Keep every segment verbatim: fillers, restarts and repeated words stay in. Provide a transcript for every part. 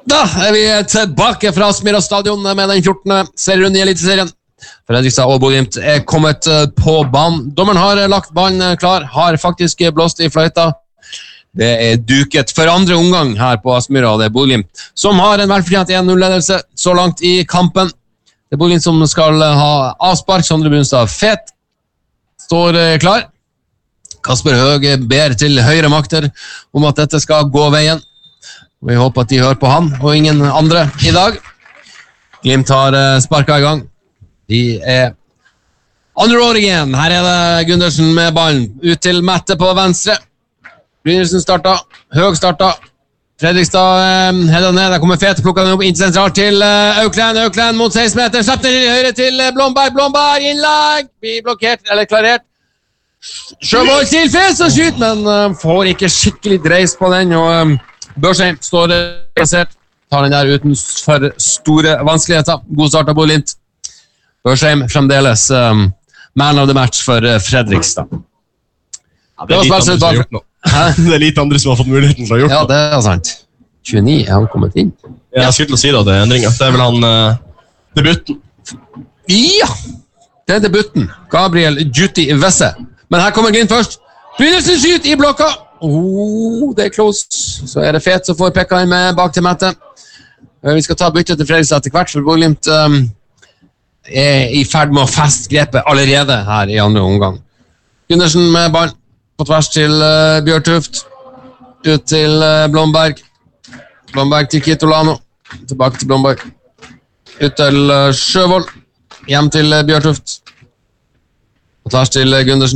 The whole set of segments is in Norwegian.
Da er vi tilbake fra Aspmyra stadion med den fjortende serierunden i Eliteserien. Fredrikstad og Bodø/Glimt er kommet på banen. Dommeren har lagt banen klar, har faktisk blåst i fløyta. Det er duket for andre omgang her på Aspmyra, og det er Bodø/Glimt som har en velfortjent en null-ledelse så langt i kampen. Det er Bodø/Glimt som skal ha avspark. Sondre Brunstad Fet står klar. Kasper Høeg ber til høyre makter om at dette skal gå veien. Vi håper at de hører på han og ingen andre i dag. Glimt har sparket i gang. De er andre år igjen. Her er det Gundersen med ballen. Ut til Mette på venstre. Brynildsen startet. Høeg startet. Fredrikstad heller ned. Der kommer Fet. Plukket den opp inn sentralt til Auklend. Auklend mot seksten meter. Slapp den til høyre til Blomberg. Blomberg innlegg. Blir blokkert, eller klarert. Sjøvold til Fet og skyt, men får ikke skikkelig dreis på den, og Børsheim står plassert, tar den der uten for store vanskeligheter. God start av Bodø/Glimt. Børsheim fremdeles um, man of the match for uh, Fredrikstad. Ja, det, er det, er bak... det er litt andre som har fått muligheten til å ha gjort ja, det. Ja, det er sant. tjueni er han kommet inn. Ja, jeg skulle til å si det, det er endringer. Det er vel han uh, debuten. Ja, det er debuten. Gabriel Jutti Vesse. Men her kommer Glimt først. Brynildsen skyt i blokka. Oh, det er close. Så er det Fet som får pekka inn med bak til Mette. Vi skal ta byttet til Fredrikstad etter hvert, for Bodø/Glimt um, er i ferd med å feste grepet allerede her i andre omgang. Gundersen med ball på tvers til uh, Bjørtuft. Ut til uh, Blomberg. Blomberg til Kitolano. Tilbake til Blomberg. Ut til uh, Sjøvold. Hjem til uh, Bjørtuft. På tvers til uh, Gundersen.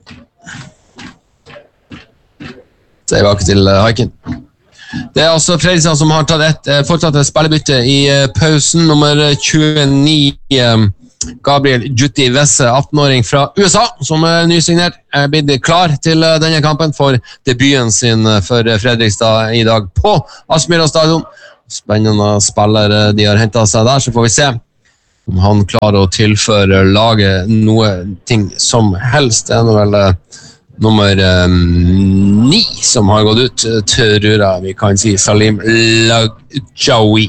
Tilbake til Haiken. Det er altså Fredrikstad som har tatt et fortsatt spillebytte i pausen. Nummer tjueni, Gabriel Jutti Vesse, atten-åring fra U S A, som er nysignert, er blitt klar til denne kampen for debuten sin for Fredrikstad i dag på Aspmyra stadion. Spennende spiller de har hentet seg der, så får vi se om han klarer å tilføre laget noe ting som helst. Det er vel nummer um, ni som har gått ut, tror jeg vi kan si, Salim Lagjawi.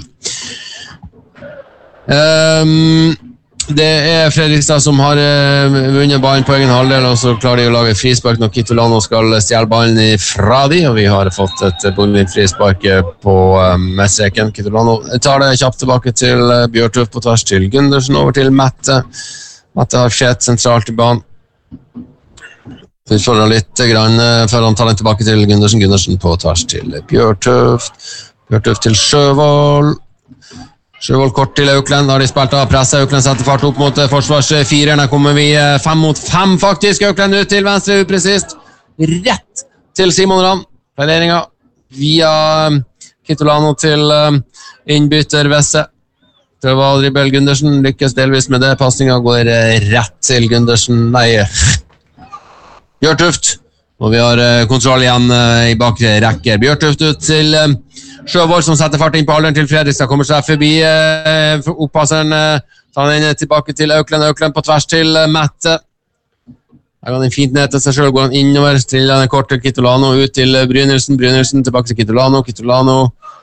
Um, det er Fredrikstad som har uh, vunnet ballen på egen halvdel, og så klarer de å lage frispark når Kitolano skal stjele ballen fra de, og vi har fått et bondevind frispark på uh, mestreken. Kitolano tar det kjapt tilbake til uh, Bjørtuft på tvers til Gundersen, over til Mette. Mette har Fet sentralt i banen. Vi får litt grann før han tar den tilbake til Gundersen. Gundersen på tvers til Bjørtuft. Bjørtuft til Sjøvold. Sjøvold kort til Auklend. Har de spilt av presset. Auklend setter fart opp mot forsvarsfireren. Her kommer vi fem mot fem faktisk. Auklend ut til venstre, upresist. Rett til Simon Rand. Plederingen via Kitolano til innbytter Vesse. Prøver å dribble Gundersen. Lykkes delvis med det. Passningen går rett til Gundersen. Nei... Bjørtuft, og vi har kontroll igjen i bakre rekker. Bjørtuft ut til Sjøvold, som setter fart inn på alderen til Fredrikstad, kommer seg forbi oppasseren, tar den tilbake til Auklend, Auklend på tvers til Mette. Her går den fint ned til seg selv, går han innover, stiller den kort til Kitolano, ut til Brynildsen, Brynildsen tilbake til Kitolano, Kitolano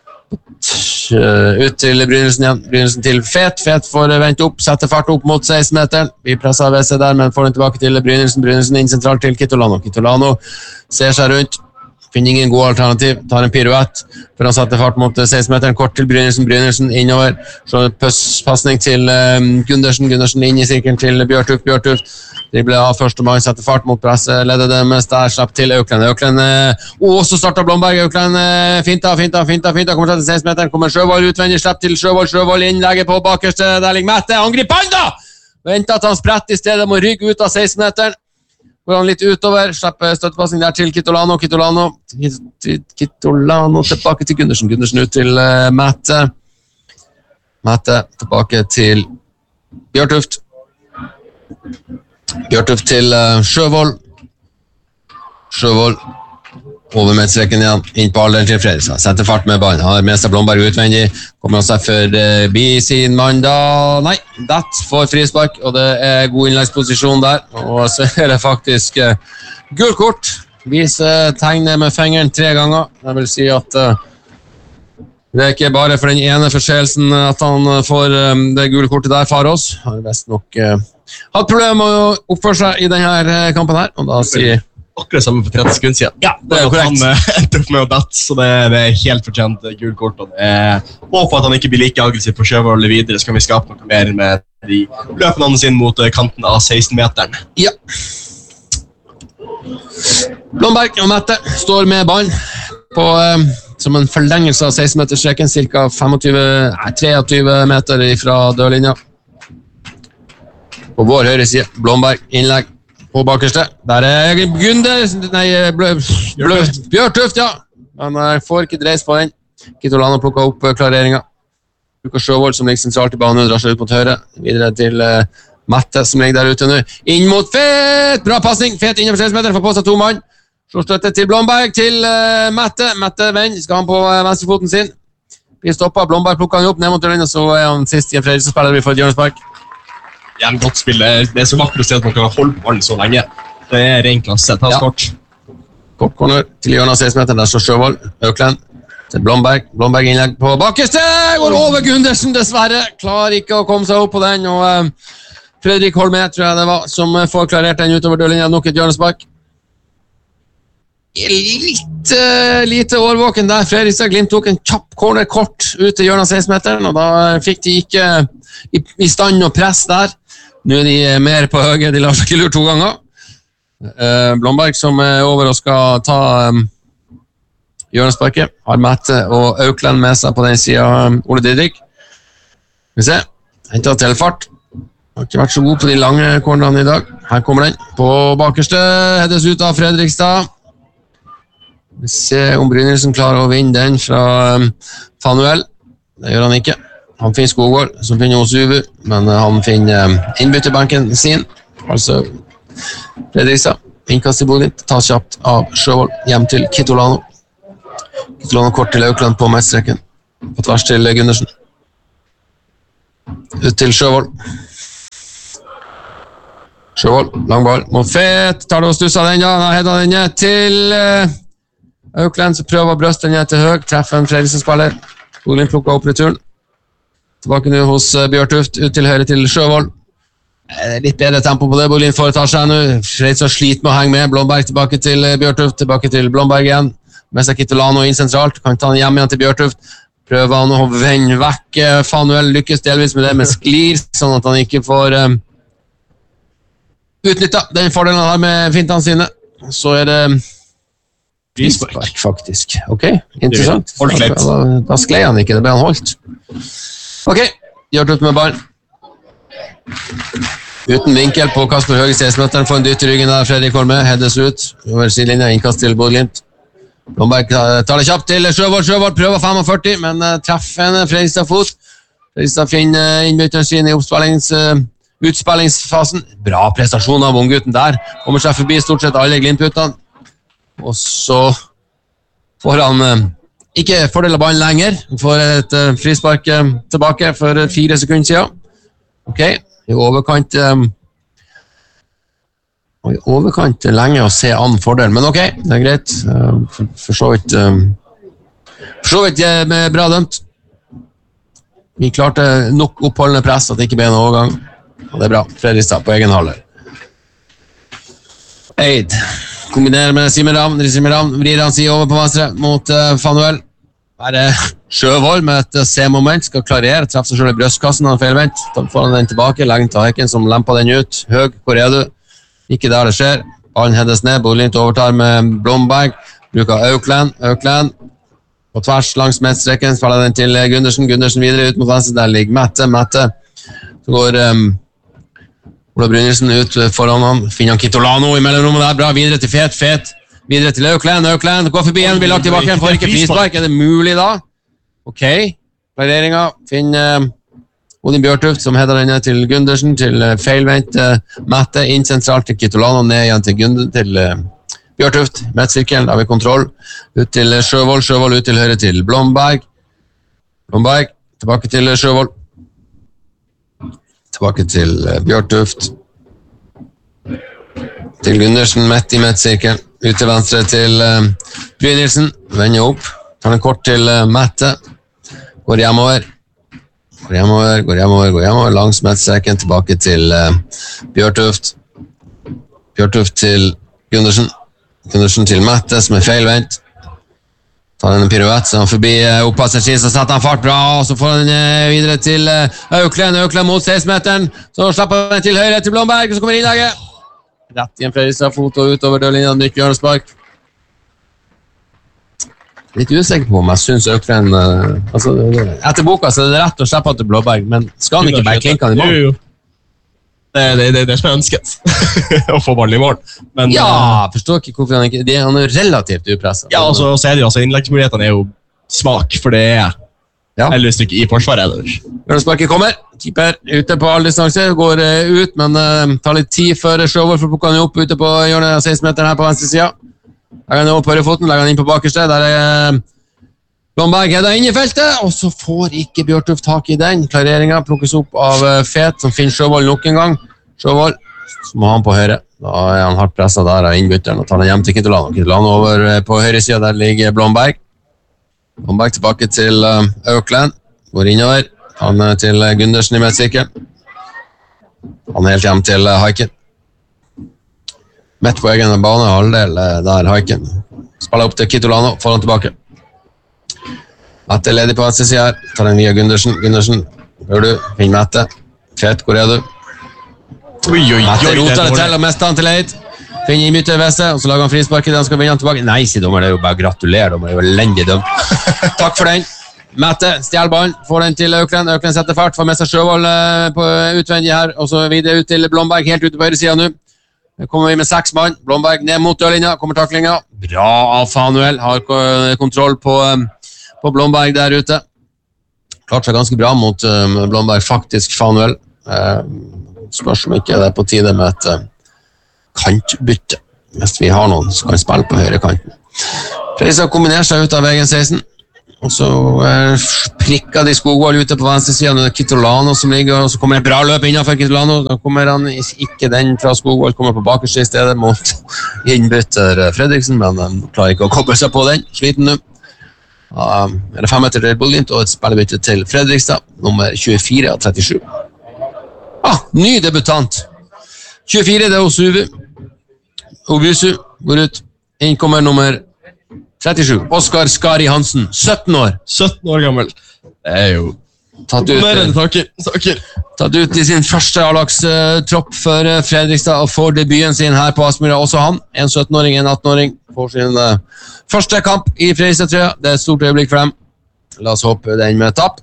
ut til Brynildsen igjen, Brynildsen til Fet, Fet får vente opp, setter fart opp mot seksten meteren, vi presser av seg der, men får den tilbake til Brynildsen, Brynildsen inn sentralt til Kitolano, Kitolano ser seg rundt, finner ingen god alternativ, tar en piruett, for han setter fart mot seksten meteren, kort til Brynildsen, Brynildsen innover, så passning til um, Gundersen, Gundersen inn i sirkelen til Bjørtuft, Bjørtuft, dribler av første mann, setter fart mot presset, leder det mest der, slapp til Auklend, Auklend, og så starter Blomberg, Auklend, finta, finta, finta, finta, kommer til seksten meteren, kommer Sjøvold utvendig, slapp til Sjøvold, Sjøvold innlegger på bakerste, der ligger Mette, angrip han da! Venter at han spretter i stedet, må rygge ut av seksten meteren, går han litt utover, slipper støttepassing der til Kitolano, Kitolano, Kitolano tilbake til Gundersen, Gundersen ut til uh, Mette, Mette tilbake til Bjørtuft, Bjørtuft til uh, Sjøvold, Sjøvold over midtstreken igjen, inn på alderen til Fredrikstad, setter fart med ballen, har med seg Blomberg utvendig, kommer han seg for uh, bi sin mann da, nei, det får frispark, og det er god innleggsposisjon der, og så er det faktisk uh, gul kort, viser tegnet med fingeren tre ganger, jeg vil si at uh, Det er ikke bare for den ene forseelsen at han får um, det gule kortet der, Farås. Han har best nok uh, hatt problemer med å oppføre seg i denne kampen her, og da sier... Akkurat samme for tretti sekunder siden. Ja, det er jo korrekt. Han endte opp med å dette, så det, det er helt fortjent gul kort. Og det er håp at han ikke blir like aggressiv på Sjøvold videre, så kan vi skape noe mer med de løpene hans inn mot kanten av seksten-meteren. Ja. Blomberg og Mette står med ballen på, eh, som en forlengelse av seksten-meterstreken, cirka treogtyve meter fra dørlinja. På vår høyre side, Blomberg, innlegg. På bakerste, der er Gunde, nei, Bjørtuft, ja. Men jeg får ikke dreis på den. Kitolano plukket opp klareringen. Bruker Sjøvold som ligger sentralt i banen, drar seg ut mot høyre. Videre til uh, Mette som ligger der ute nå. Inn mot Fet, bra passning. Fet innenfor seksten meter, får på seg to mann. Så støtte til Blomberg, til uh, Mette. Mette venn, skal han på uh, venstrefoten sin. Blir stoppet, Blomberg plukker han opp ned mot døren, og så er han sist i en Fredrikstad-spiller vi får et hjørnespark. Igjen godt spill. Det er så vakkert å se at man kan holde på ballen så lenge. Det er ren klasse. Ta skort. Ja. Kort corner til hjørnet av seksten meter. Der står Sjøvold. Økland til Blomberg. Blomberg innlegg på bakerste. Går over Gundersen, dessverre. Klarer ikke å komme seg opp på den. Og um, Fredrik Holme, tror jeg det var, som får klarert den utover dørlinja. Nok et hjørnespark. Litt uh, lite overvåken der. Fredrikstad Glimt tok en kjapp corner kort ut til hjørnet av seksten meteren, og da fikk de ikke i, i stand å presse der. Nå er de mer på høye, de lar seg ikke lure to ganger. Uh, Blomberg som er over og skal ta um, hjørnesparket, har Mette og Aukland med seg på den siden, Ole Didrik. Vi ser, hentet til fart. Har ikke vært så god på de lange cornerne i dag. Her kommer den, på bakerste, hedes ut av Fredrikstad. Vi ser om Brynildsen klarer å vinne den fra um, Fanuel. Det gjør han ikke. Han finner Skogård, som finner hos Uvu, men han finner um, innbytterbanken sin, altså Fredrikstad. Innkast i Bodø-Glimt, tas kjapt av Sjøvold, hjem til Kitolano. Kitolano kort til Aukland på midtstreken, på tvers til Gundersen. Ut til Sjøvold. Sjøvold, lang ball, mot Fet, tar det og stusser den, ja, han har den ned til uh, Aukland, så prøver å brøste den ned til høy, treffer en Fredrikstad-spiller. Bodø-Glimt plukker opp returen. Tilbake nå hos Bjørtuft, ut til høyre til Sjøvold. Litt bedre tempo på det, Bodø-Glimt foretar seg nå. Fredrikstad sliter med å henge med. Blomberg tilbake til Bjørtuft, tilbake til Blomberg igjen. Med seg Kitolano inn sentralt, kan ta den hjem igjen til Bjørtuft. Prøver han å vende vekk. Fanuel lykkes delvis med det, men sklir, sånn at han ikke får um, utnyttet den fordelen han har med fintene sine. Så er det frispark, faktisk. Ok, interessant. Da, da sklei han ikke, det ble han holdt. Ok, gjør ut med ball. Uten vinkel på Kasper Høge seksten-meteren, får en dytt i ryggen der, Fredrik Holme, hedes ut, over sidelinja, innkast til Bodø-Glimt. Blomberg tar det kjapt til Sjøvold, Sjøvold prøver femogførti, men uh, treffer en Fredrikstad-fot. Fredrikstad finner uh, innbytteren sin i oppspillings, uh, utspillingsfasen. Bra prestasjon av unggutten der, kommer seg forbi stort sett alle Glimt-puttene. Og så får han... Uh, Ikke fordel av ballen lenger, får et uh, frispark uh, tilbake for uh, fire sekunder siden. Ok, i overkant um, i overkant lenge å se an fordel, men ok, det er greit. Uh, for, for så vidt um, for så vidt uh, med bra dømt. Vi klarte nok oppholdende press at det ikke ble en overgang, og det er bra. Fredrikstad på egen halvdel. Eid kombinerer med Simen Ravn, Simen Ravn vrir han siden over på venstre mot uh, Fanuel. Her er Sjøvold med et C-moment, skal klarere, treffer seg selv i brøstkassen, han feilvendt, da får han den tilbake, legger til Hekken som lemper den ut. Høg, hvor er du? Ikke der det skjer, ballen hedes ned, Bodø-Glimt overtar med Blomberg, bruker Aukland, Aukland på tvers langs midtstreken, spiller den til Gundersen, Gundersen videre ut mot venstre, der ligger Mette, Mette, så går um, Ola Brynildsen ut foran han, finner han Kitolano i mellomrommet der, bra, videre til Fet, Fet, videre til Aukland, Aukland, går forbi en, blir lagt tilbake, får ikke frispark, er det mulig da? Ok, klareringen, finner uh, Odin Bjørtuft som heter denne til Gundersen, til uh, feilvendt uh, Mette, inn sentralt til Kitolano, ned igjen til Gundersen, til uh, Bjørtuft, midtsirkelen, da har vi kontroll, ut til uh, Sjøvold, Sjøvold ut til høyre til Blomberg, Blomberg, tilbake til uh, Sjøvold, tilbake til uh, Bjørtuft, til Gundersen, midt i midtsirkelen, ut til venstre til uh, Brynildsen, vender opp, tar en kort til uh, Mette, Går hjemover. Går hjemover, går hjemover, går hjemover. Langs midtstreken tilbake til uh, Bjørtuft. Bjørtuft til Gundersen. Gundersen til Mette, som er feilvendt. Tar en piruett, så han forbi uh, oppasser sin, så setter han fart bra, og så får han uh, videre til uh, Auklend, Auklend mot seksten-meteren, så slapper han til høyre til Blomberg, og så kommer innlaget. Rett igjen Fredrikstad, fot og utover dørlinja, nytt hjørnespark. Litt usikker på om jeg synes Auklend, uh, altså, etter boka så er det rett å slippe til Blomberg, men skal han ikke bare klinke han i mål? Jo, jo. Det er det, det, det som er ønsket, å få ballen i mål. Men, ja, jeg forstår ikke hvorfor han ikke, det, han er relativt upresset. Ja, altså, så er det jo, altså, innleggsmulighetene er jo smak, for det er ja. Eller stykke i forsvaret ellers. Hjørnesparket kommer, keeper ute på all distanse, går uh, ut, men uh, tar litt tid før Sjøvold, for plukker han opp ute på hjørnet seksten-meteren her på venstre sida. Legger han opp høyrefoten, legger han inn på bakerste, der er uh, Blomberg er da inne i feltet, og så får ikke Bjørtuft tak i den. Klareringen plukkes opp av uh, Fet, som finner Sjøvold nok en gang. Sjøvold, så må han på høyre. Da er han hardt presset der av innbytteren, og tar han hjem til Kitolano. Kitolano over uh, på høyre siden, der ligger Blomberg. Blomberg tilbake til uh, Auklend, går innover. Han uh, til uh, Gundersen i midtsirkel. Han er helt hjem til uh, Haiken. Midt på egen bane, halvdel uh, der Haiken. Spiller opp til Kitolano, får han tilbake. Mette er ledig på venstre siden her. Tar den via Gundersen. Gundersen, hører du? Finn Mette. Fet, hvor er du? Oi, oi, oi. Mette roter det til og mister han til leit. Finner innbytter i Veste, og så lager han frisparket. Han skal vinne han tilbake. Nei, sier dommer, det er jo bare gratulerer. Dommer, det er jo elendig dømt. Takk for den. Mette stjeler ballen, får den til Auklend. Auklend setter fart, får med seg Sjøvold på utvendig her, og så videre ut til Blomberg, helt ute på høyre siden nå. Kommer vi med seks mann. Blomberg ned mot dørlinja, kommer taklinga. Bra av Fanuel, har kontroll på på Blomberg der ute. Klart seg ganske bra mot um, Blomberg, faktisk Fanuel. Uh, spørs om ikke det er på tide med et uh, kantbytte. Hvis vi har noen som kan spille på høyre kanten. Fredrikstad kombinerer seg ut av egen seksten, og så uh, prikker de Skogvold ute på venstre siden. Det er Kitolano som ligger, og så kommer et bra løp innenfor Kitolano. Da kommer han ikke den fra Skogvold, kommer på bakerste i stedet mot innbytter Fredriksen, men um, klarer ikke å koble seg på den. Sliten nå. Uh, er det fem meter til Bodø/Glimt og et spillebytte til Fredrikstad, nummer tjuefire av trettisju. Ah, ny debutant. tjuefire, det er Osuvu. Obusu går ut. Inn kommer nummer trettisju. Oskar Skari Hansen, sytten år. sytten år gammel. Det er jo tatt ut, takker, takker. tatt ut i sin første A-lagstropp for Fredrikstad og får debuten sin her på Aspmyra. Også han, en syttenåring, en attenåring, får sin uh, første kamp i Fredrikstad-trøya. Det er et stort øyeblikk for dem. La oss håpe den med tapp.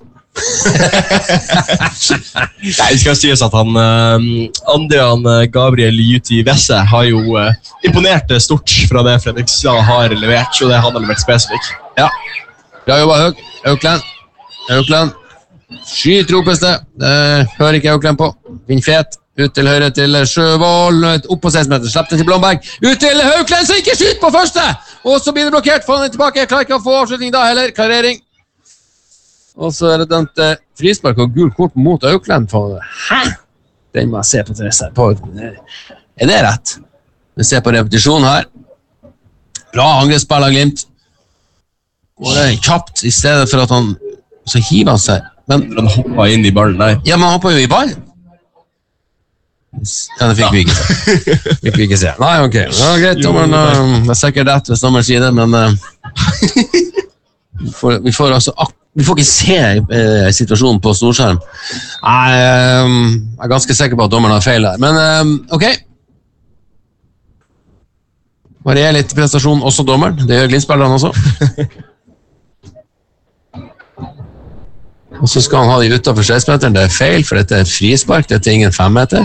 Nei, det skal sies at han uh, Andrian Gabriel Juti Vesse har jo uh, imponert stort fra det Fredrikstad har levert, så det han har levert spesifikt. Ja, bra jobba Høg. Auklend. Auklend. Skyt ropes det. Det hører ikke Auklend på. Finn Fet. Ut til høyre til Sjøvold. Opp på seksten meter. Slipp den til Blomberg. Ut til Auklend, så ikke skyt på første! Og så blir det blokkert. Få den tilbake. Jeg klarer ikke å få avslutning da heller. Klarering. Og så er det dømt eh, frispark og gul kort mot Auklend. Hæ? Den må jeg se på til neste. På. Er det rett? Vi ser på repetisjonen her. Bra angrepsspill av Glimt. Og det er kjapt i stedet for at han så hiver han seg. Men han hoppet inn i ballen, nei. Ja, men han hoppet jo i ballen. Ja, det fikk vi ikke se. Fikk vi ikke se. Nei, ok. Ja, greit, dommeren, uh, det er sikkert rett hvis dommeren sier det, men uh, vi, får, vi får altså vi får ikke se uh, situasjonen på storskjerm. Nei, uh, jeg er ganske sikker på at dommeren har feil her, men uh, ok. Varierer litt prestasjon også dommeren, det gjør Glimt-spillerne også. Og så skal han ha de utenfor seksten-meteren, det er feil, for dette er et frispark, dette er ingen fem meter.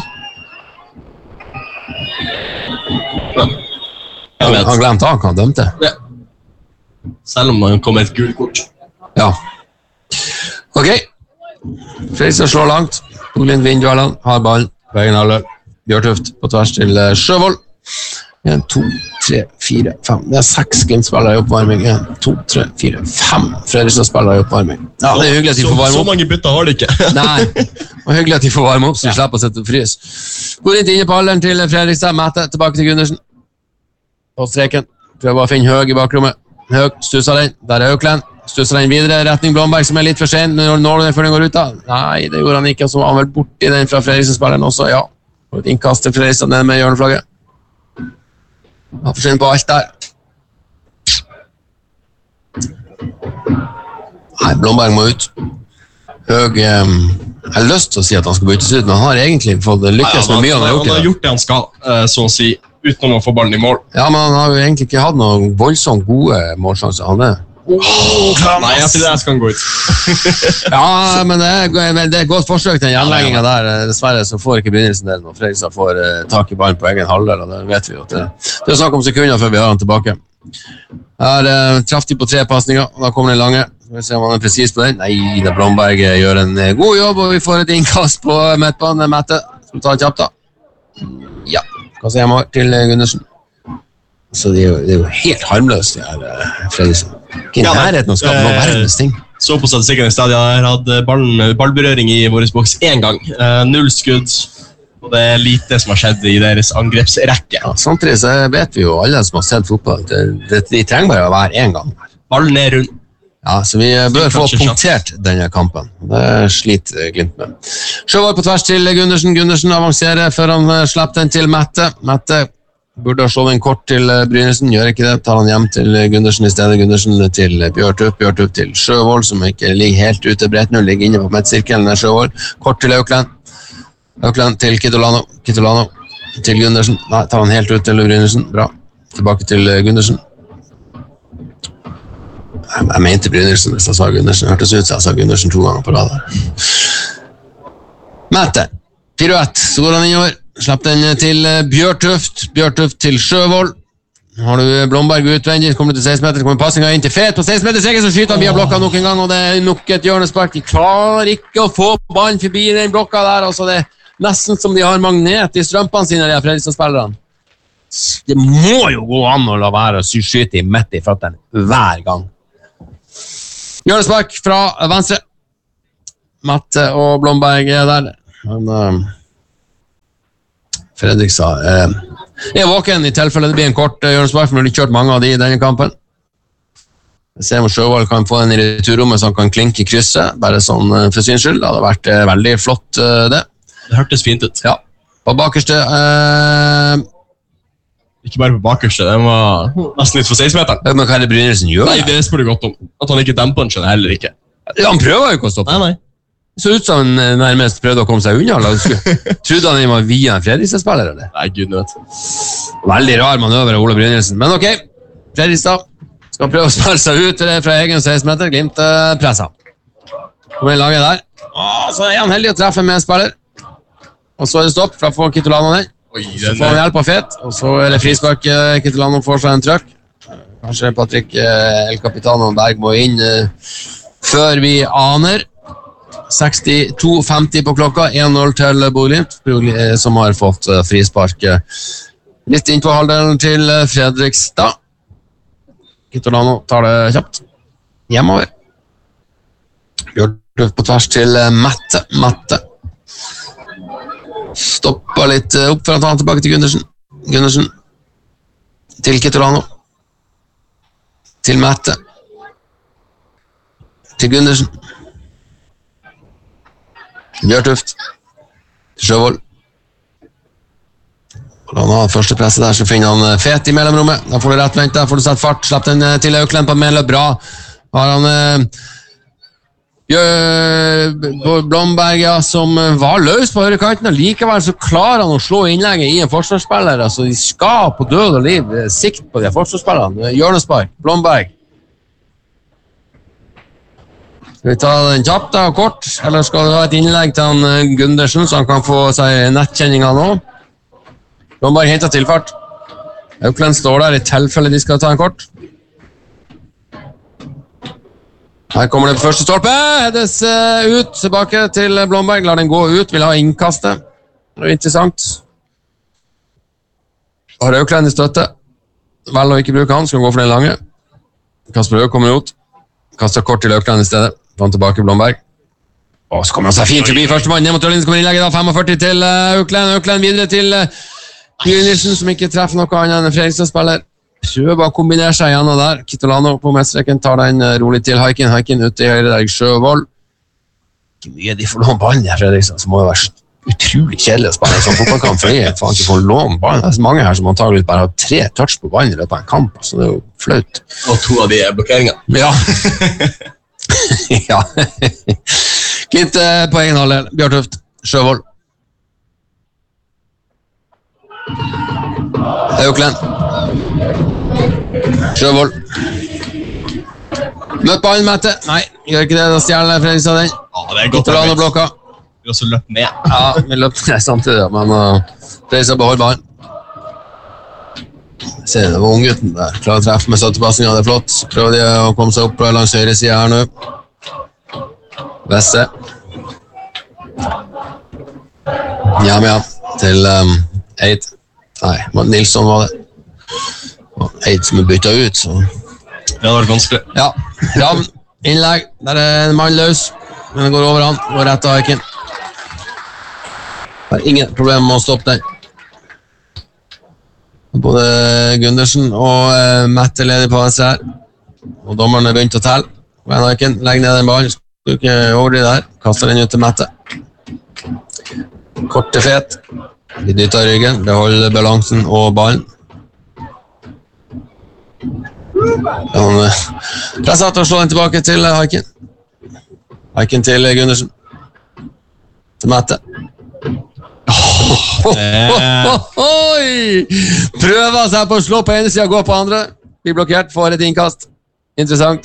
Han, han glemte han kan dømte. Ja. Selv om han kom med et gult kort. Ja. Ok. Fredrikstad slår langt. Glimt vinner duellene, har ballen. Vegen Alløl. Bjørtuft på tvers til Sjøvold. en, to, tre, fire, fem. Det er seks Glimt-spillere i oppvarming. en, to, tre, fire, fem Fredrikstad-spillere i oppvarming. Ja, det er hyggelig at de får varme opp. Så mange bytter har de ikke. Nei, og hyggelig at de får varme opp, så de slipper å sette frys. Går litt inne på alderen til Fredrikstad. Mette tilbake til Gundersen. På streken. Prøver å finne Høg i bakrommet. Høg stusser den. Der er Auklend. Stusser den videre, retning Blomberg som er litt for sen. Når når den før den går ut da? Nei, det gjorde han ikke, så var han vel borti den fra Fredriksen-spilleren også, ja. Og et innkast til Fredriksen ned med hjørneflagget. Han forsvinner på alt der. Nei, Blomberg må ut. Høg, um, jeg har lyst til å si at han skal byttes ut, men han har egentlig fått lykkes med mye han har gjort. Han har gjort det han skal, så å si, uten å få ballen i mål. Ja, men han har jo egentlig ikke hatt noen voldsomt gode målsjanser. Han er Oh, nei, jeg tror det skal han gå ut. Ja, men det er, det er et godt forsøk til den gjenleggingen der. Dessverre så får ikke begynnelsen der når Fredrikstad får uh, tak i ballen på egen halvdel, og det vet vi jo. Det, det er snakk om sekunder før vi har han tilbake. Her uh, traff de på tre passninger, og da kommer den lange. Skal vi se om han er precis på den. Nei, det Blomberg gjør en uh, god jobb, og vi får et innkast på midtbanen. Mette, skal vi ta det kjapt da? Ja, hva sier jeg må til Gundersen? Så det er jo, det er jo helt harmløst, det her, uh, Fredrikstad. Ikke i nærheten å skape noen verdens ting. Så på statistikken i stadion her hadde ballen, ballberøring i vår boks en gang. Uh, null skudd, og det er lite som har skjedd i deres angrepsrekke. Ja, samtidig så vet vi jo alle som har sett fotball, det, det, de trenger bare å være en gang. Ballen er rund. Ja, så vi bør få punktert denne kampen. Det sliter Glimt med. Sjøvald på tvers til Gundersen. Gundersen avanserer før han slipper den til Mette. Mette burde ha slått en kort til Brynesen, gjør ikke det, tar han hjem til Gundersen i stedet. Gundersen til Bjørtup, Bjørtup til Sjøvold, som ikke ligger helt ute bredt nå, ligger inne på midtsirkelen med Sjøvold. Kort til Aukland. Aukland til Kitolano. Kitolano til Gundersen. Nei, tar han helt ut til Brynesen. Bra. Tilbake til Gundersen. Jeg, jeg mente Brynesen hvis jeg sa Gundersen. Hørtes ut så jeg sa Gundersen to ganger på rad her. Mette. fire ett, så går han innover. Slapp den til Bjørtuft, Bjørtuft til Sjøvold. Har du Blomberg utvendig, kommer du til seksten meter, kommer passingen inn til Fet på seksten meter, så skyter han via blokka nok en gang, og det er nok et hjørnespark. De klarer ikke å få ballen forbi den blokka der, altså det er nesten som de har magnet i strømpene sine, de Fredrikstad-spillerne. Det må jo gå an å la være å skyte i midt i føttene hver gang. Hjørnespark fra venstre. Mette og Blomberg er der. Men uh, Fredrikstad uh, er våken i tilfelle det blir en kort uh, hjørnespark, for vi har kjørt mange av de i denne kampen. Jeg ser om Sjøvold kan få den i returrommet så han kan klinke i krysset, bare sånn uh, for syns skyld. Det hadde vært uh, veldig flott uh, det. Det hørtes fint ut. Ja. På bakerste uh, Ikke bare på bakerste, det var nesten litt for seksten-meteren. Men hva er det Brynesen gjør? Nei, det spør du godt om. At han ikke demper den, skjønner heller ikke. Ja, han prøver jo ikke å stoppe. Nei, nei. Så ut som han nærmest prøvde å komme seg unna. Trodde han var via en Fredrikstad-spiller, eller? Nei, gud vet. Veldig rar manøver av Ola Brynesen. Men ok, Fredrikstad skal prøve å spille seg ut fra egen seksten meter. Glimt presser. Kommer i laget der. Åh, så er han heldig å treffe med en spiller. Og så er det stopp, for da får Kitolano den. Oi, så får han hjelp av Fet, og så er det frispark. Kitolano får seg en trøkk. Kanskje Patrick El Capitano Berg må inn uh, før vi aner. sekstito femti på klokka, én null til Boglimt, som har fått uh, frispark litt inn på halvdelen til uh, Fredrikstad. Kitolano tar det kjapt. Hjemover. Bjørtuft på tvers til uh, Mette. Mette. Stopper litt uh, opp for å ta han tilbake til Gundersen. Gundersen. Til Kitolano. Til Mette. Til Gundersen. Bjørtuft. Til Sjøvold. Og da han har første presset der, så finner han Fet i mellomrommet. Da får du rett vent, da får du sett fart. Slapp den til Aukland på medløp. Bra. Har han eh, Blomberg, ja, som var løs på høyrekanten, og likevel så klarer han å slå innlegget i en forsvarsspiller. Altså, de skal på død og liv sikt på de forsvarsspillerne. Hjørnespark. Blomberg. Skal vi ta den kjapt da, kort, eller skal du ha et innlegg til han Gundersen, så han kan få seg nettkjenninga nå? Blomberg hentet tilfart. Aukland står der i tilfelle de skal ta en kort. Her kommer det på første stolpe. Hedes uh, ut, tilbake til Blomberg. Lar den gå ut, vil ha innkastet. Det er interessant. Har Aukland i støtte. Vel å ikke bruke han, skal gå for den lange. Kasper Øy kommer ut. Kaster kort til Aukland i stedet. Får han tilbake Blomberg. Og så kommer han seg fint forbi første mann. Ned mot Ørlin, så kommer innlegget da, femogførti til uh, Aukland. Aukland videre til uh, Nilsen, som ikke treffer noe annet enn en Fredrikstad-spiller. prøver å kombinere seg gjennom der. Kitolano på mestreken tar den rolig til Haikin. Haikin ute i høyre der, Sjøvold. Ikke mye de får låne ballen der, Fredrikstad, så må det være utrolig kjedelig å spille en sånn fotballkamp, for jeg faen ikke får låne ballen. Det er mange her som antagelig bare har tre touch på ballen i løpet av en kamp, så det er jo flaut. Og to av de er blokkeringer. Ja. Ja. Klint på egen halvdel. Bjørtuft, Sjøvold. Auklend. Sjøvold. Møtt ballen, Mette. Nei, gjør ikke det, da stjerner Fredrikstad den. Ja, det er godt. Kitolano blokka. Vi har også løpt med. Ja, vi løpte ned samtidig, men uh, Fredrikstad beholder ballen. Se, det var unggutten der. Klarer å treffe med støttepassingen, det er flott. Så prøver de å komme seg opp langs høyre side her nå. Vesse. Jam, ja. Til um, Eid. Nei, Nilsson var det. Eid som er byttet ut, så... Det hadde vært vanskelig. Ja, Ravn, innlegg. Der er en mann løs. Men det går over han, går rett av Haikin. Det er ingen problem med å stoppe den. Både Gundersen og uh, Mette leder på venstre her. Og dommeren er begynt å telle. Men Haikin legger ned den ballen. Skal ikke over de der. Kaster den ut til Mette. Kort til fet. De dytter ryggen. Beholder balansen og ballen. Han uh, presser til å slå den tilbake til uh, Haikin. Haikin til Gundersen. Til Mette. Oh, oh, oh, oi! Prøver seg på å slå på ene siden, gå på andre. Blir blokkert, får et innkast. Interessant.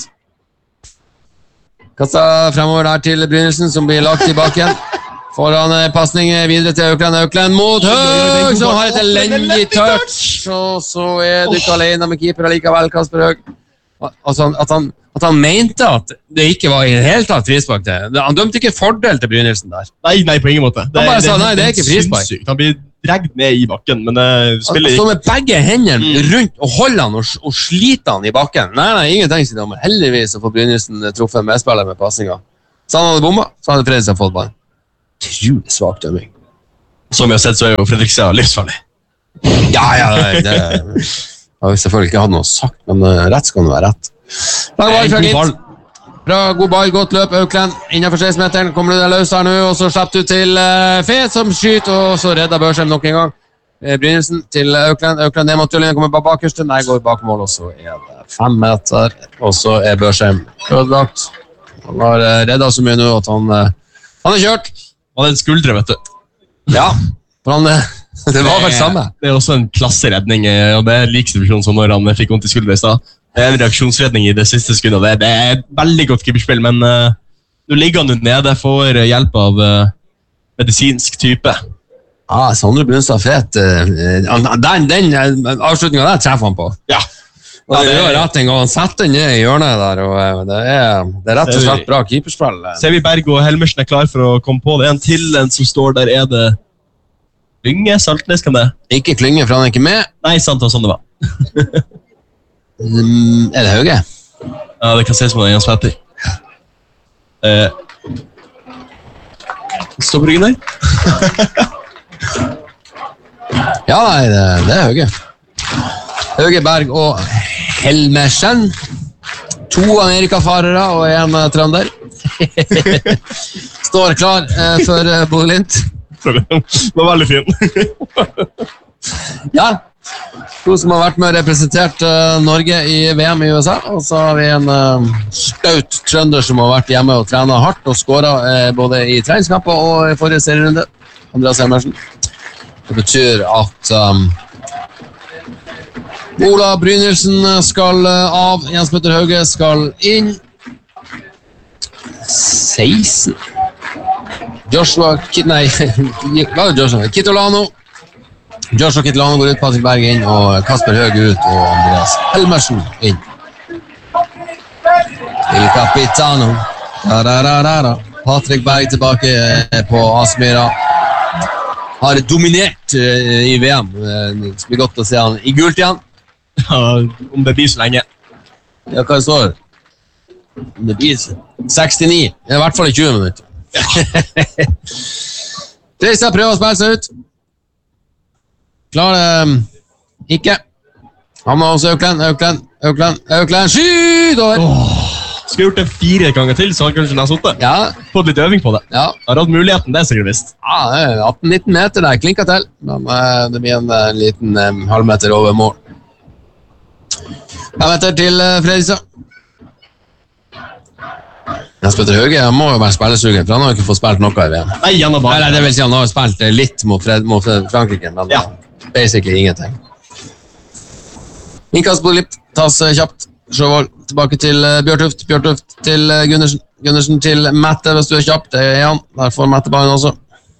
Kastet fremover der til Brynildsen, som blir lagt i bakken. Foran passning videre til Auklend. Auklend mot Høg, som har et elendig touch. Og så er du ikke alene med keeper likevel, Kasper Høg. Altså, at han At han mente at det ikke var i det hele tatt frispark til. Han dømte ikke fordel til Brynildsen der. Nei, nei, på ingen måte. Det, han bare det, sa, nei, det er ikke frispark. Synssykt. Han blir dregd ned i bakken, men det spiller ikke. Så med begge hendene mm. rundt og holder han og, og sliter han i bakken. Nei, nei, ingenting sier det. Heldigvis å få Brynildsen truffet medspiller med passninger. Så han hadde bomba, så hadde Fredrikstad fått ballen. Utrolig svak dømming. Som vi har sett, så er jo Fredrikstad livsfarlig. Ja, ja, det, det har vi selvfølgelig ikke hatt noe sagt, men rett skal det være rett. Lang ball fra Glimt. Bra, god ball, godt løp, Auklend. Innenfor seks meteren kommer du deg løs her nå, og så slipper du til uh, Fet som skyter, og så redder Børsheim nok en gang. Uh, Brynildsen til Auklend. Auklend ned mot Tullingen, kommer bare bakerst. Nei, går bak mål, og så er det fem meter, og så er Børsheim ødelagt. Han har uh, reddet så mye nå at han, uh, han er kjørt. Han er en skuldre, vet du. Ja, for han, uh, det var vel samme. Det er også en klasseredning, og det er lik situasjon som når han fikk vondt i skuldre i stad. Det er en reaksjonsredning i det siste skundet. Det, det er et veldig godt keeperspill, men uh, nå ligger han nede, får hjelp av uh, medisinsk type. Ja, Sondre Brunstad Fet. Uh, den den avslutningen der treffer han på. Ja. Og det gjør rett en gang. Han setter den ned i hjørnet der, og uh, det, er, det er rett og slett bra keeperspill. Ser vi Berg og Helmersen er klar for å komme på det. En til en som står der, er det Klynge, Saltnes, kan det? Ikke Klynge, for han er ikke med. Nei, sant, og sånn det var. Mm, er det Hauge? Ja, det kan se som det er Jens Petter. Eh, Stå på ryggen der. Ja, nei, det, det er Hauge. Hauge Berg og Helmersen. To Amerikafarere og en uh, trønder. Står klar uh, for uh, Bodø-Glimt. Det var veldig fin. Ja. To som har vært med og representert uh, Norge i V M i U S A, og så har vi en uh, staut trønder som har vært hjemme og trenet hardt og skåret uh, både i treningskamper og i forrige serierunde. Andreas Helmersen. Det betyr at um, Ola Brynildsen skal uh, av, Jens Petter Hauge skal inn. seksten. Joshua Kit... Nei, hva er det Joshua? Kitolano. Joshua Kitolano går ut, Patrick Berg inn, og Kasper Høg ut, og Andreas Helmersen inn. Il Capitano. Da, da, da, da, da. Patrick Berg tilbake på Aspmyra. Har dominert uh, i V M. Det blir godt å se han i gult igjen. Ja, om det blir så lenge. Ja, hva det står? Om det blir sekstini. Det er i hvert fall i tjue minutter. Fredrikstad prøver å spille seg ut. Klarer det um, ikke. Han har også Økland, Økland, Økland, Økland, skyt over! Åh, skulle gjort det fire ganger til, så han kanskje har suttet. Ja. Fått litt øving på det. Ja. Har hatt muligheten, det er sikkert visst. Ja, det er atten nitten meter der, klinket til. Men uh, det blir en uh, liten um, halvmeter over mål. Fem meter til uh, Fredrikstad. Jens Petter Hauge han må jo være spillesugen, for han har jo ikke fått spilt noe i V M. Nei, han har bare... Eller, det vil si han har spilt litt mot, Fred, mot Frankrike, men ja. Basically ingenting. Innkast på Glimt, tas uh, kjapt. Sjøvold tilbake til uh, Bjørtuft, Bjørtuft til uh, Gundersen, Gundersen til Mette hvis du er kjapp, det er han, der får Mette ballen også.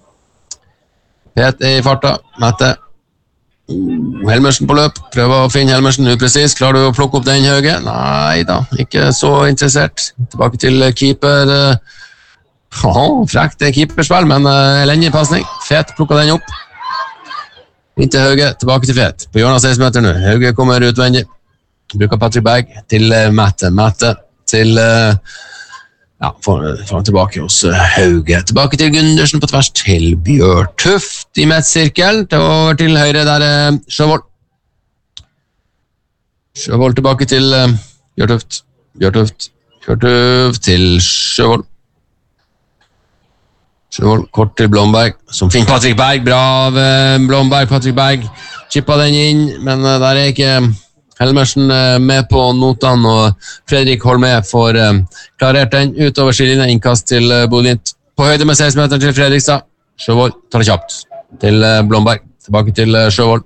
Pet er i farta, Mette. Uh, Helmersen på løp, prøver å finne Helmersen upresis, klarer du å plukke opp den Hauge? Nei da, ikke så interessert. Tilbake til uh, keeper, uh, oh, frekt keeperspill, men uh, elendig passning. Fet plukket den opp. Inn til Hauge, tilbake til Fet, på hjørnet av seksten meter nå. Hauge kommer utvendig. Bruker Patrick Berg til uh, Mette. Mette til uh, ja, får han tilbake hos uh, Hauge. Tilbake til Gundersen på tvers til Bjørtuft i midtsirkel. Over til høyre der uh, Sjøvold. Sjøvold tilbake til uh, Bjørtuft. Bjørtuft. Bjørtuft til Sjøvold. Sjøvold kort til Blomberg, som finner Patrick Berg. Bra av uh, Blomberg. Patrick Berg chippa den inn, men uh, der er ikke Helmersen med på notan, og Fredrik Holme får um, klarert den utover skillinjen, innkast til uh, Bodint. På høyde med seksten meter til Fredrikstad. Sjøvold tar det kjapt til uh, Blomberg. Tilbake til uh, Sjøvold.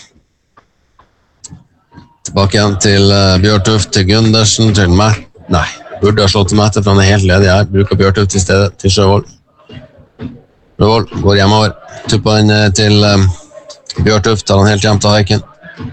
Tilbake igjen til uh, Bjørtuft, til Gundersen, til Matt. Nei, burde ha slått til Mette, for han er helt ledig her. Bruker Bjørtuft i stedet til Sjøvold. Sjøvold går hjemover. Tupper den uh, til um, Bjørtuft, tar han helt hjem til Haiken.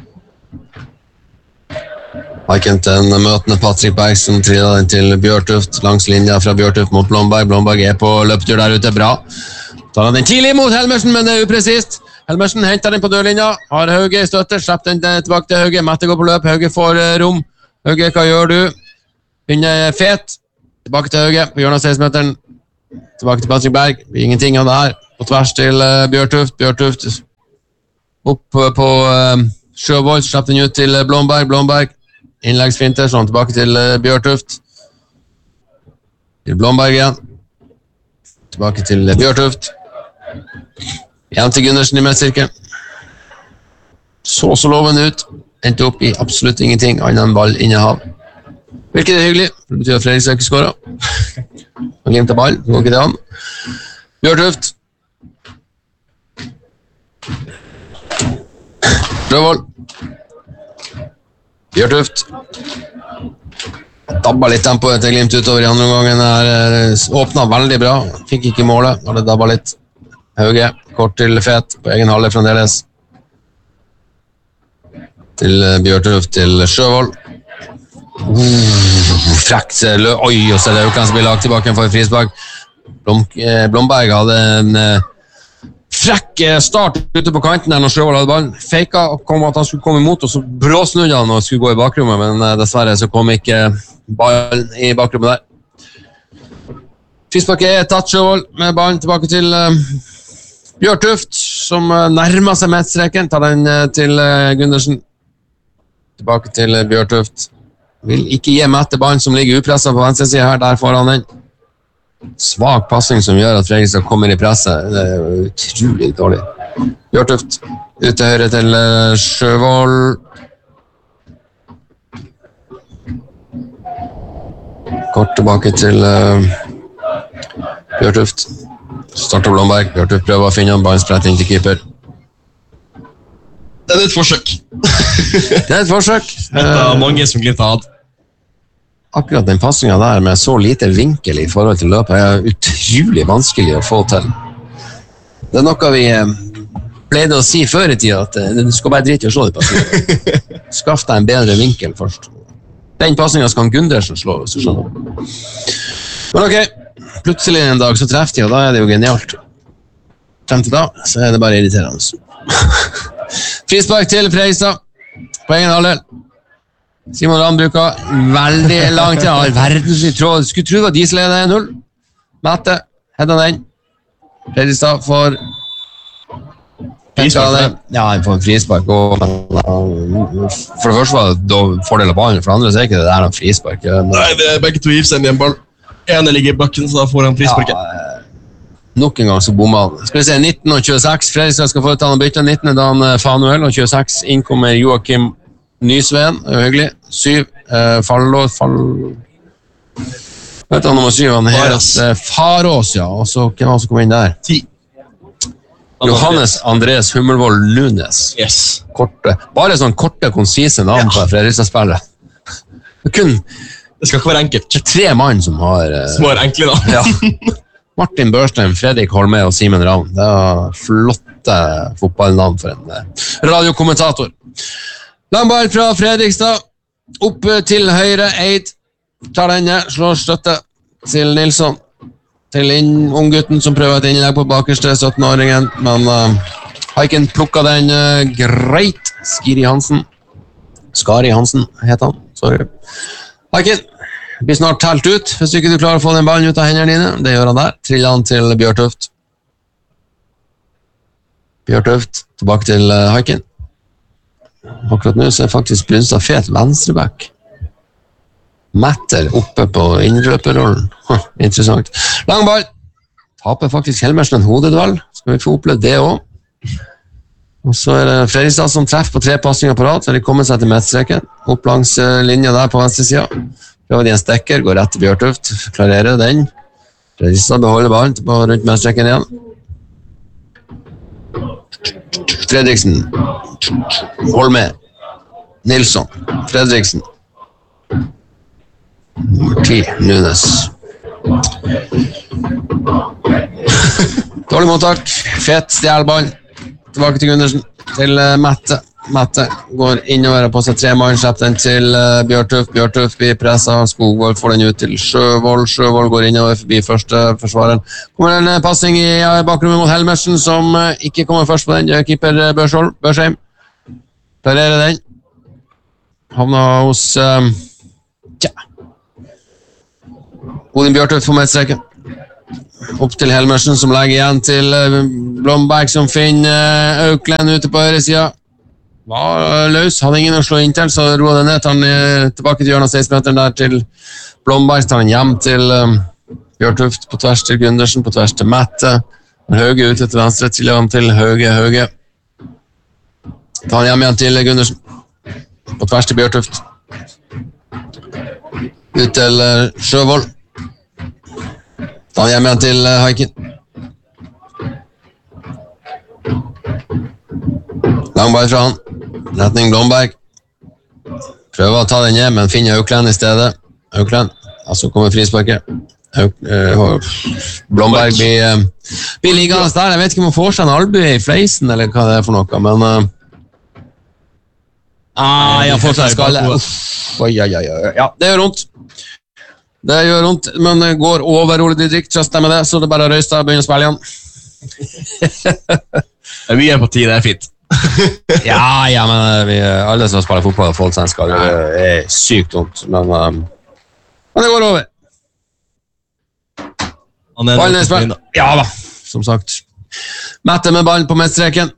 Haiken til en møtende Patrick Berg som triller den til Bjørtuft langs linja fra Bjørtuft mot Blomberg. Blomberg er på løptur der ute, bra. Tar han den tidlig mot Helmersen, men det er upresist. Helmersen henter den på dørlinja, har Hauge i støtte, slipper den tilbake til Hauge. Mette går på løp, Hauge får rom. Hauge, hva gjør du? Begynner Fet. Tilbake til Hauge på hjørnet av seksten meteren. Tilbake til Patrick Berg. Ingenting av det her. På tvers til uh, Bjørtuft. Bjørtuft opp uh, på uh, Sjøvold, slipper den ut til uh, Blomberg. Blomberg. Innleggsfinter, sånn tilbake til uh, Bjørtuft. Til Blomberg igjen. Tilbake til uh, Bjørtuft. Igjen til Gundersen i midtsirkelen. Så så loven ut. Endte opp i absolutt ingenting annet enn ball innehav. Hvilket er hyggelig, for det betyr at Fredrikstad ikke skåret. Han glemte ball, så går ikke det an. Bjørtuft. Sjøvold. Bjørtuft. Dabba litt tempo etter Glimt utover i andre omgangen. Her åpnet veldig bra. Fikk ikke målet, og det dabba litt. Hauge, kort til Fet, på egen halve fremdeles. Til Bjørtuft, til Sjøvold. Uh, frekt, oi, og så er det Økland som blir lagt tilbake for frispark. Blom, eh, Blomberg hadde en eh, frekk start ute på kanten der når Sjøvold hadde ballen. Feika kom at han skulle komme imot, og så bråsnudde han og skulle gå i bakrommet, men eh, dessverre så kom ikke ballen i bakrommet der. Frispark er tatt, Sjøvold med ballen tilbake til eh, Bjørtuft, som eh, nærmer seg midtstreken. Tar den eh, til eh, Gundersen. Tilbake til eh, Bjørtuft. Vil ikke gi Mette ballen som ligger upresset på venstre side her, der får han den. Svag passing som gjør at Fredrikstad kommer i presset. Det er utrolig dårlig. Bjørtuft, ut til høyre til uh, Sjøvold. Kort tilbake til uh, Bjørtuft. Starter Blomberg. Bjørtuft prøver å finne en ballen inn til keeper. Det er et forsøk. Det er et forsøk. Et av mange som Glimt har hatt. Akkurat den passingen der med så lite vinkel i forhold til løpet er utrolig vanskelig å få til. Det er noe vi pleide å si før i tida, at du skal bare drite i å slå de passingen. Skaff deg en bedre vinkel først. Den passingen skal Gundersen slå, hvis du skjønner. Men ok, plutselig en dag så treffer de, og da er det jo genialt. Frem til da, så er det bare irriterende. Frispark til Fredrikstad på egen halvdel. Simon Ramm bruker veldig langt til all verdens tråd. Skulle tro det var Diesel er det null. Mette, hedda den. Fredrikstad får Frispark? Ja, han får en frispark. Og, for det første var det fordel av ballen, for det andre så er ikke det der en frispark. Nei, det er begge to giver seg inn i en ball. Ene ligger i bakken, så da får han frisparket. Ja, nok en gang så bommer han. Skal vi se, nitten og tjueseks. Fredrikstad skal få ut han og bytte. nitten er Dan Fanuel, og tjueseks innkommer Joakim Nysveen. Det er jo hyggelig. syv. Eh, Fallo, Fall... Vet du, nummer syv, han heter Farås, ja. Og så, hvem var det som kom inn der? ti. Johannes Andres Hummelvold Nunes. Yes. Korte. Bare sånn korte, konsise navn på Fredrikstad-spillet. Kun... Det skal ikke være enkelt. Det er tre mann som har... Eh, som har enkle da. Ja. Martin Børstein, Fredrik Holme og Simen Ravn. Det er flotte fotballnavn for en eh, radiokommentator. Langball fra Fredrikstad. Opp til høyre, Eid. Tar denne, slår støtte til Nilsson. Til inn, unggutten som prøver et innlegg på bakerste syttenåringen, men uh, Haiken plukket den uh, greit. Skiri Hansen. Skari Hansen heter han. Sorry. Haiken blir snart telt ut, hvis ikke du klarer å få den ballen ut av hendene dine. Det gjør han der. Triller han til Bjørtuft. Bjørtuft, tilbake til uh, Haiken. Akkurat nå så er faktisk Brynstad fet venstreback. Matter oppe på innrøperrollen. Huh, interessant. Lang ball. Taper faktisk Helmersen en hodeduell. Skal vi få oppleve det også. Og så er det Fredrikstad som treffer på tre passninger på rad, så de kommer seg til midtstreken. Opp langs linja der på venstre siden. Prøver de en stekker, går rett til Bjørtuft. Klarerer den. Fredrikstad beholder ballen på rundt midtstreken igjen. Fredriksen. Holme. Nilsson. Fredriksen. Nummer ti, Nunes. Dårlig mottak. Fet stjælball. Tilbake til Gundersen. Til uh, Mette. Mette går innover og på seg tre mann. Slipper den til uh, Bjørtuft. Bjørtuft blir presset. Skogvold får den ut til Sjøvold. Sjøvold går innover forbi første forsvareren. Kommer en uh, passing i uh, bakrommet mot Helmersen, som uh, ikke kommer først på den. Keeper uh, Børsholm. Børsheim. Klarerer den. Havner hos... Uh, tja... Odin Bjørtuft på midtstreken. Opp til Helmersen, som legger igjen til Blomberg, som finner Auklend ute på høyre siden. Var løs, hadde ingen å slå inn til, så roer det ned. Tar han tilbake til hjørnet av seksten-meteren der til Blomberg. Tar han hjem til um, Bjørtuft, på tvers til Gundersen, på tvers til Mette. Høge ute til venstre, til han til Høge, Høge. Tar han hjem igjen til Gundersen. På tvers til Bjørtuft. Ut til uh, Sjøvold. Da er hjem igjen til uh, Haiken. Langball fra han. Retning Blomberg. Prøver å ta den ned, men finner Auklend i stedet. Auklend. Altså kommer frisparket. Auk, uh, Blomberg blir, uh, blir liggende der. Jeg vet ikke om han får seg en albue i fleisen, eller hva det er for noe, men... Uh, ah, jeg får seg en skalle. Oi, oi, oi, oi. Ja, det gjør vondt. Det gjør vondt, men det går over Ole Didrik, trøster med det, så det er bare å røyste og begynne å spille igjen. Det er mye empati, det er fint. ja, ja, men vi, alle som spiller fotball har fått seg en skade. Det er sykt vondt, men, um, men det går over. Ballen er spilt. Ja da, som sagt. Mette med ballen på midtstreken.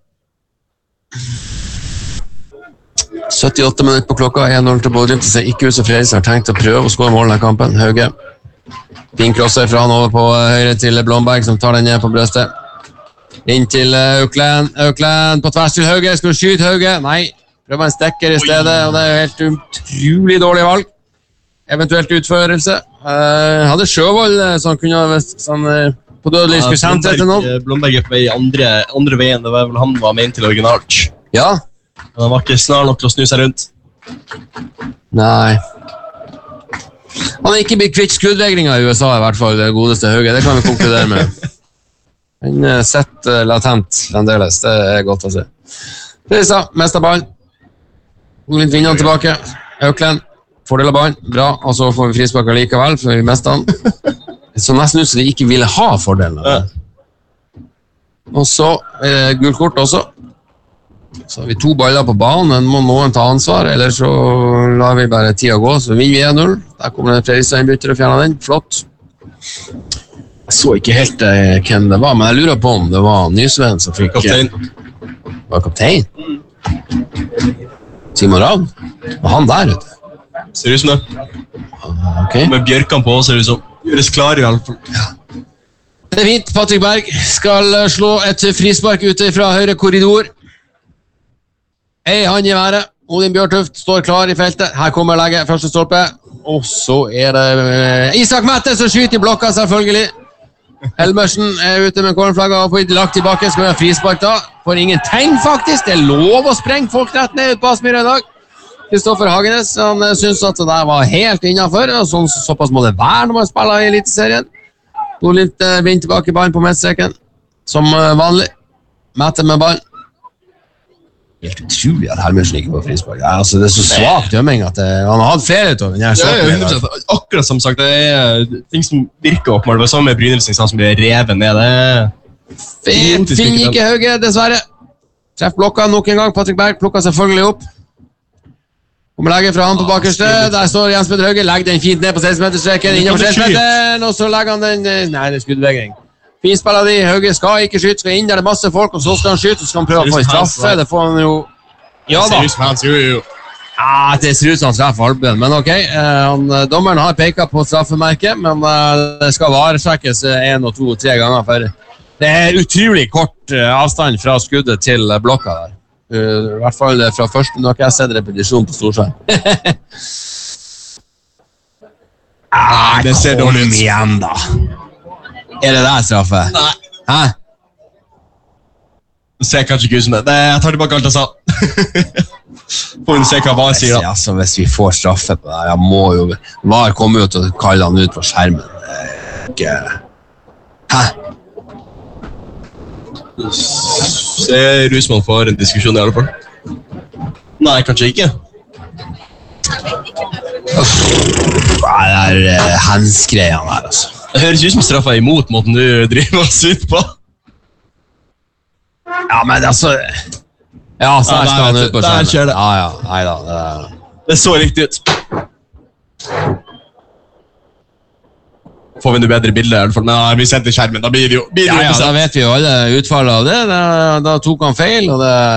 syttiåtte minutter på klokka, en null til Bodø. Det ser ikke ut som Fredrikstad har tenkt å prøve å skåre mål i kampen. Høge. Fin crosser fra han over på høyre til Blomberg, som tar den ned på brøstet. Inn til Auklend. Auklend på tvers til Høge. Skal du skyte Høge? Nei. Prøver en stekker i stedet, og det er helt utrolig dårlig valg. Eventuelt utførelse. Uh, hadde Sjøvold, som kunne sånn, uh, på dødelig skulle sendt det til noen. Blomberg er på vei andre, andre veien. Det var vel han var med inn til originalt. Ja. Men han var ikke snar nok til å snu seg rundt. Nei. Han er ikke blitt kvitt skuddvegringa i U S A, i hvert fall, det godeste Høge. Det kan vi konkludere med. Han er sett uh, latent fremdeles. Det er godt å se. Fredrikstad, mest av ballen. Litt vinner han tilbake. Auklend, fordel av ballen. Bra, og så får vi frispark likevel, for vi mester han. Så nesten ut som de ikke ville ha fordelen. Ja. Og så er det gult kort også. Så har vi to baller på banen, men må noen ta ansvar, eller så lar vi bare tida gå, så vinner vi en null. Der kommer det Fredrikstad innbytter og fjerner den. Flott. Jeg så ikke helt eh, hvem det var, men jeg lurer på om det var Nysveen som fikk... Kaptein. Var kaptein? Simon Ravn? Var han der ute? Ser ut som det. Okay. Med Bjørkan på, ser ut som. Gjøres klar i alle fall. Ja. Det er fint. Patrick Berg skal slå et frispark ute fra høyre korridor. Ei han i været. Odin Bjørtuft står klar i feltet. Her kommer legget, første stolpe. Og så er det Isak Mette som skyter i blokka, selvfølgelig. Helmersen er ute med kornflagget og får lagt tilbake. Skal vi ha frispark da? Får ingen tegn faktisk. Det er lov å sprenge folk rett ned ut på Aspmyra i dag. Kristoffer Hagenes, han synes at det der var helt innenfor, og sånn, såpass må det være når man spiller i Eliteserien. Nordlind vinner tilbake ballen på midtstreken, som vanlig. Mette med ballen. Helt utrolig at Helmersen ikke får frispark. Ja, altså, det er så svak dømming at det, han har hatt flere ut av den. Ja, ja, hundre prosent. Akkurat som sagt, det er ting som virker opp, det var sånn med Brynildsen som blir revet ned. Det finner ikke Hauge, dessverre. Treff blokka nok en gang. Patrick Berg plukket selvfølgelig opp. Kommer legger fra han på bakerste. Der står Jens Petter Hauge. Legger den fint ned på seksten-meterstreken. Innenfor seksten-meteren, og så legger han den. Nei, det er skuddvegring. Fin spiller de. Hauge skal ikke skyte, skal inn der det er masse folk, og så skal han skyte, og så skal han prøve å få en straffe. Det får han jo. Ja da. Ja, det ser ut som han treffer albuen, men ok. Han, dommeren har peket på straffemerket, men det skal varesjekkes en og to og tre ganger for det er utrolig kort avstand fra skuddet til blokka der. I hvert fall fra første når jeg har sett repetisjon på storskjerm. ah, det ser dårlig ut. Kom igjen da. Er det der straffe? Nei. Hæ? Det ser kanskje ikke ut som det. det jeg tar tilbake alt jeg sa. Får vi se hva VAR sier da. Altså, hvis vi får straffe på det, jeg må jo... VAR kommer jo til å kalle han ut på skjermen. Ikke... Hæ? Ser ut som han får en diskusjon i alle fall. Nei, kanskje ikke. Uff, det er uh, hensgreia der, altså. Det høres ut som straffa imot måten du driver oss ut på. Ja, men altså... Ja, så her skal han ut på skjermen. Der skjer det. Ja, ja, neida. Det, det så riktig ut. Får vi noe bedre bilde i alle fall. Men ja, vi sendte skjermen, da blir det jo... Blir det ja, ja, da vet vi jo alle utfallet av det. Da, da tok han feil, og det...